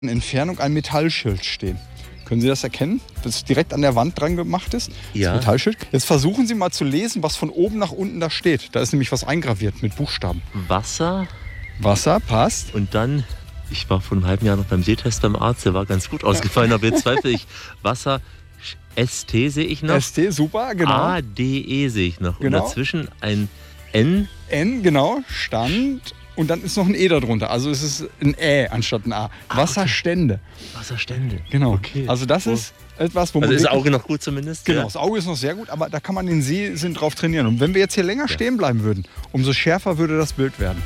Entfernung ein Metallschild stehen. Können Sie das erkennen? Das direkt an der Wand dran gemacht ist. Ja. Das Metallschild. Jetzt versuchen Sie mal zu lesen, was von oben nach unten da steht. Da ist nämlich was eingraviert mit Buchstaben. Wasser. Wasser, passt. Und dann, ich war vor einem halben Jahr noch beim Sehtest beim Arzt, der war ganz gut ausgefallen, aber jetzt zweifle ich. Wasser, ST sehe ich noch. ST, super, genau. ADE sehe ich noch. Genau. Und dazwischen ein N. N, genau, Stand. Und dann ist noch ein E darunter. Also es ist ein Ä anstatt ein A. Wasserstände. Wasserstände. Genau. Okay. Also das ist etwas, wo man... Also ist das wirklich- Auge noch gut zumindest? Genau, Ja. das Auge ist noch sehr gut, aber da kann man den Sehsinn drauf trainieren. Und wenn wir jetzt hier länger stehen bleiben würden, umso schärfer würde das Bild werden.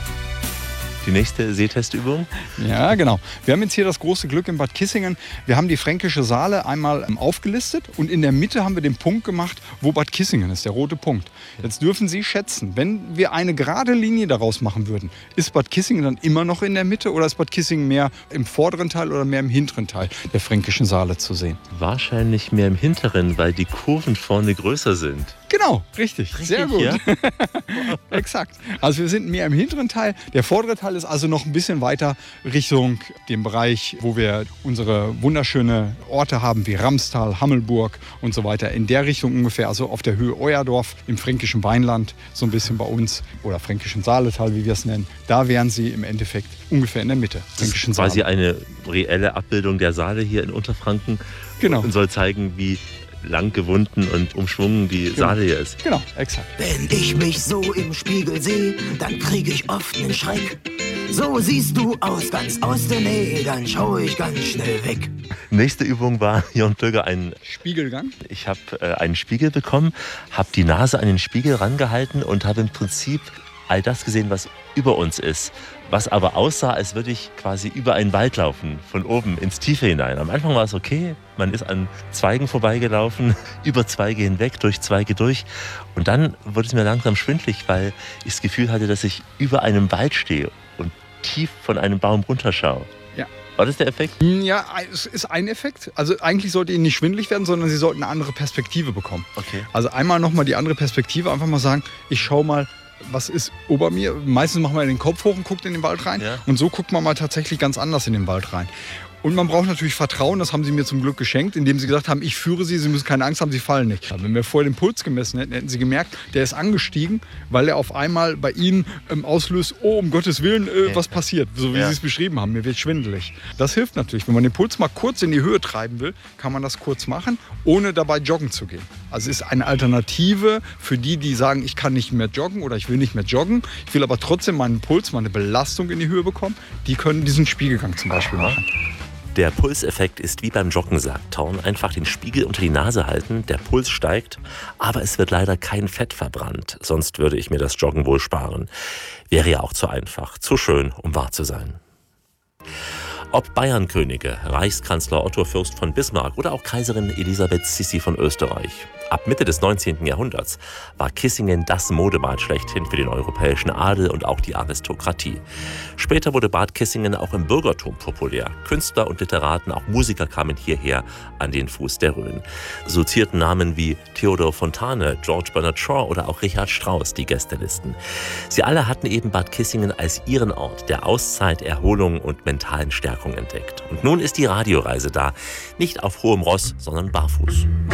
Die nächste Sehtestübung. Ja, genau. Wir haben jetzt hier das große Glück in Bad Kissingen. Wir haben die Fränkische Saale einmal aufgelistet und in der Mitte haben wir den Punkt gemacht, wo Bad Kissingen ist, der rote Punkt. Jetzt dürfen Sie schätzen, wenn wir eine gerade Linie daraus machen würden, ist Bad Kissingen dann immer noch in der Mitte oder ist Bad Kissingen mehr im vorderen Teil oder mehr im hinteren Teil der Fränkischen Saale zu sehen? Wahrscheinlich mehr im hinteren, weil die Kurven vorne größer sind. Genau, richtig. Sehr gut. Ja? Exakt. Also wir sind mehr im hinteren Teil. Der vordere Teil ist also noch ein bisschen weiter Richtung dem Bereich, wo wir unsere wunderschöne Orte haben, wie Ramstal, Hammelburg und so weiter. In der Richtung ungefähr, also auf der Höhe Euerdorf im fränkischen Weinland, so ein bisschen bei uns, oder fränkischen Saaletal, wie wir es nennen. Da wären Sie im Endeffekt ungefähr in der Mitte. Das ist quasi eine reelle Abbildung der Saale hier in Unterfranken. Genau. Und soll zeigen, wie lang gewunden und umschwungen die Saale hier ist. Genau, exakt. Wenn ich mich so im Spiegel sehe, dann krieg ich oft einen Schreck. So siehst du aus, ganz aus der Nähe, dann schau ich ganz schnell weg. Nächste Übung war, Jörn Plöger, Spiegelgang. ich habe einen Spiegel bekommen, habe die Nase an den Spiegel rangehalten und habe im Prinzip all das gesehen, was über uns ist. Was aber aussah, als würde ich quasi über einen Wald laufen, von oben ins Tiefe hinein. Am Anfang war es okay, man ist an Zweigen vorbeigelaufen, über Zweige hinweg, durch Zweige durch. Und dann wurde es mir langsam schwindelig, weil ich das Gefühl hatte, dass ich über einem Wald stehe und tief von einem Baum runterschaue. Ja. War das der Effekt? Ja, es ist ein Effekt. Also eigentlich sollte Ihnen nicht schwindelig werden, sondern Sie sollten eine andere Perspektive bekommen. Okay. Also einmal nochmal die andere Perspektive, einfach mal sagen, ich schaue mal, was ist ober mir. Meistens machen wir den Kopf hoch und guckt in den Wald rein. Ja. Und so guckt man mal tatsächlich ganz anders in den Wald rein. Und man braucht natürlich Vertrauen, das haben Sie mir zum Glück geschenkt, indem Sie gesagt haben, ich führe Sie, Sie müssen keine Angst haben, Sie fallen nicht. Wenn wir vorher den Puls gemessen hätten, hätten Sie gemerkt, der ist angestiegen, weil er auf einmal bei Ihnen auslöst, oh, um Gottes Willen, was passiert, so wie Ja. Sie es beschrieben haben, mir wird schwindelig. Das hilft natürlich. Wenn man den Puls mal kurz in die Höhe treiben will, kann man das kurz machen, ohne dabei joggen zu gehen. Also es ist eine Alternative für die, die sagen, ich kann nicht mehr joggen oder ich will nicht mehr joggen, ich will aber trotzdem meinen Puls, meine Belastung in die Höhe bekommen, die können diesen Spiegelgang zum Beispiel machen. Der Pulseffekt ist wie beim Joggen, sagt Thorn. Einfach den Spiegel unter die Nase halten, der Puls steigt, aber es wird leider kein Fett verbrannt. Sonst würde ich mir das Joggen wohl sparen. Wäre ja auch zu einfach, zu schön, um wahr zu sein. Ob Bayernkönige, Reichskanzler Otto Fürst von Bismarck oder auch Kaiserin Elisabeth Sissi von Österreich. Ab Mitte des 19. Jahrhunderts war Kissingen das Modebad schlechthin für den europäischen Adel und auch die Aristokratie. Später wurde Bad Kissingen auch im Bürgertum populär. Künstler und Literaten, auch Musiker kamen hierher an den Fuß der Rhön. So zierten Namen wie Theodor Fontane, George Bernard Shaw oder auch Richard Strauss die Gästelisten. Sie alle hatten eben Bad Kissingen als ihren Ort der Auszeit, Erholung und mentalen Stärkung entdeckt. Und nun ist die Radioreise da. Nicht auf hohem Ross, sondern barfuß.